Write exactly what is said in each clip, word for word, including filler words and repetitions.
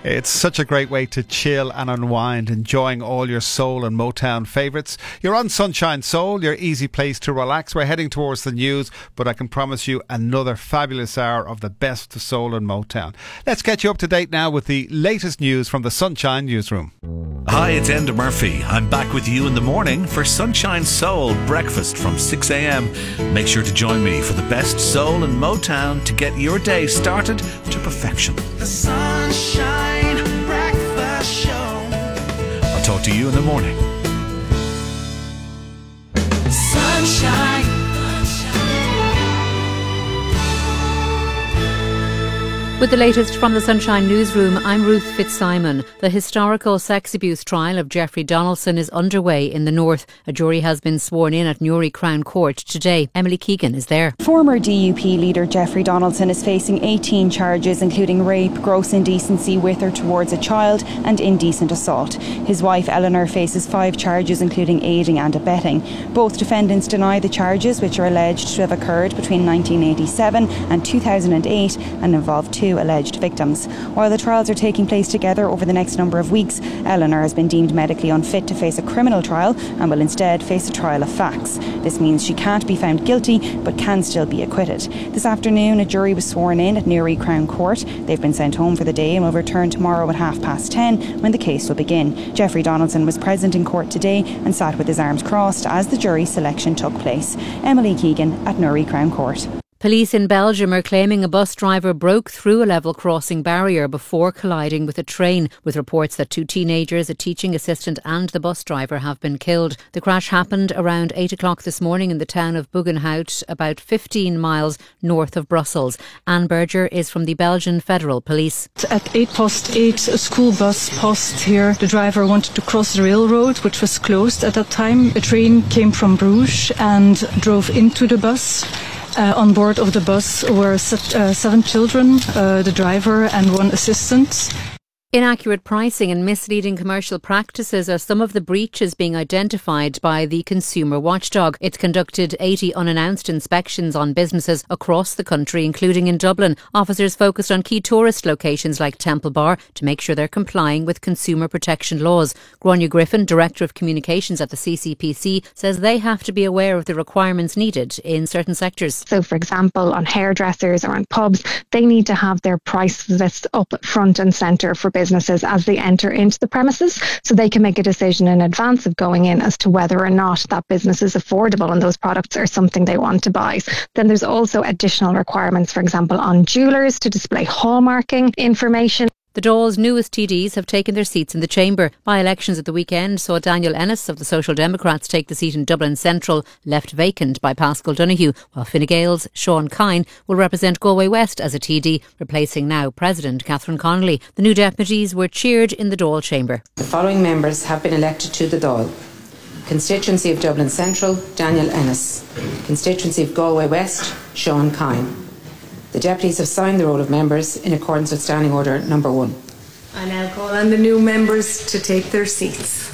It's such a great way to chill and unwind, enjoying all your soul and Motown favourites. You're on Sunshine Soul, your easy place to relax. We're heading towards the news, but I can promise you another fabulous hour of the best of soul and Motown. Let's get you up to date now with the latest news from the Sunshine Newsroom. Hi, it's Enda Murphy. I'm back with you in the morning for Sunshine Soul breakfast from six a.m. Make sure to join me for the best soul and Motown to get your day started to perfection. The Sunshine Breakfast Show. I'll talk to you in the morning. Sunshine. With the latest from the Sunshine Newsroom, I'm Ruth Fitzsimon. The historical sex abuse trial of Jeffrey Donaldson is underway in the North. A jury has been sworn in at Newry Crown Court today. Emily Keegan is there. Former D U P leader Jeffrey Donaldson is facing eighteen charges, including rape, gross indecency with or towards a child and indecent assault. His wife Eleanor faces five charges, including aiding and abetting. Both defendants deny the charges, which are alleged to have occurred between nineteen eighty-seven and two thousand eight and involve two alleged victims. While the trials are taking place together over the next number of weeks, Eleanor has been deemed medically unfit to face a criminal trial and will instead face a trial of facts. This means she can't be found guilty but can still be acquitted. This afternoon, a jury was sworn in at Newry Crown Court. They've been sent home for the day and will return tomorrow at half past ten when the case will begin. Jeffrey Donaldson was present in court today and sat with his arms crossed as the jury selection took place. Emily Keegan at Newry Crown Court. Police in Belgium are claiming a bus driver broke through a level crossing barrier before colliding with a train, with reports that two teenagers, a teaching assistant and the bus driver have been killed. The crash happened around eight o'clock this morning in the town of Buggenhout, about fifteen miles north of Brussels. Anne Berger is from the Belgian Federal Police. At eight past eight, a school bus passed here. The driver wanted to cross the railroad, which was closed at that time. A train came from Bruges and drove into the bus. Uh, on board of the bus were se- uh, seven children, uh, the driver and one assistant. Inaccurate pricing and misleading commercial practices are some of the breaches being identified by the Consumer Watchdog. It's conducted eighty unannounced inspections on businesses across the country, including in Dublin. Officers focused on key tourist locations like Temple Bar to make sure they're complying with consumer protection laws. Gráinne Griffin, Director of Communications at the C C P C, says they have to be aware of the requirements needed in certain sectors. So, for example, on hairdressers or on pubs, they need to have their price list up front and centre for businesses as they enter into the premises, so they can make a decision in advance of going in as to whether or not that business is affordable and those products are something they want to buy. Then there's also additional requirements, for example, on jewellers to display hallmarking information. The Dáil's newest T Ds have taken their seats in the chamber. By-elections at the weekend saw Daniel Ennis of the Social Democrats take the seat in Dublin Central, left vacant by Paschal Donoghue, while Fine Gael's Sean Kine will represent Galway West as a T D, replacing now President Catherine Connolly. The new deputies were cheered in the Dáil chamber. The following members have been elected to the Dáil. Constituency of Dublin Central, Daniel Ennis. Constituency of Galway West, Sean Kine. The deputies have signed the roll of members in accordance with Standing Order number one. I now call on the new members to take their seats.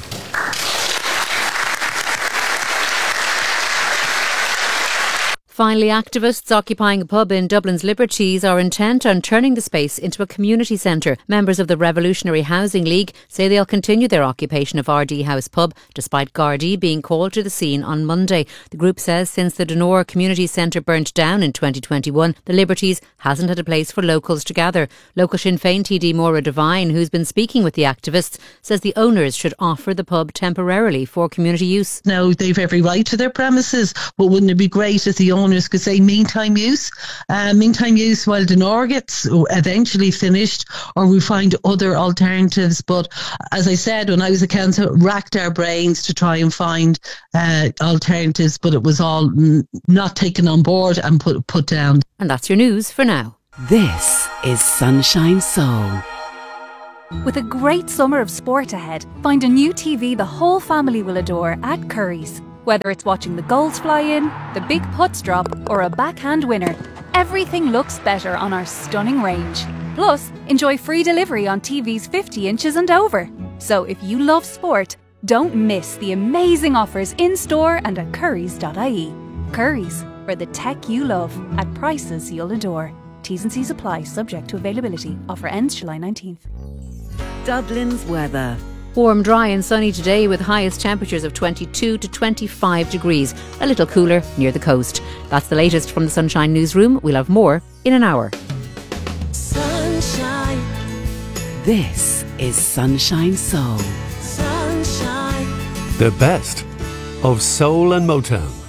Finally, activists occupying a pub in Dublin's Liberties are intent on turning the space into a community centre. Members of the Revolutionary Housing League say they'll continue their occupation of R D House pub, despite Gardaí being called to the scene on Monday. The group says since the Donore Community Centre burnt down in twenty twenty-one, the Liberties hasn't had a place for locals to gather. Local Sinn Féin T D Maura Devine, who's been speaking with the activists, says the owners should offer the pub temporarily for community use. Now, they've every right to their premises, but wouldn't it be great if the owners could say meantime use, uh, meantime use while Donore gets eventually finished, or we find other alternatives. But as I said, when I was a council, racked our brains to try and find uh, alternatives, but it was all n- not taken on board and put put down. And that's your news for now. This is Sunshine Soul. With a great summer of sport ahead, find a new T V the whole family will adore at Curry's. Whether it's watching the goals fly in, the big putts drop, or a backhand winner, everything looks better on our stunning range. Plus, enjoy free delivery on T Vs fifty inches and over. So if you love sport, don't miss the amazing offers in-store and at currys dot I E. Curry's, for the tech you love at prices you'll adore. T's and C's apply, subject to availability. Offer ends July nineteenth. Dublin's weather. Warm, dry and sunny today with highest temperatures of twenty-two to twenty-five degrees. A little cooler near the coast. That's the latest from the Sunshine Newsroom. We'll have more in an hour. Sunshine, This is Sunshine Soul. sunshine. The best of soul and Motown.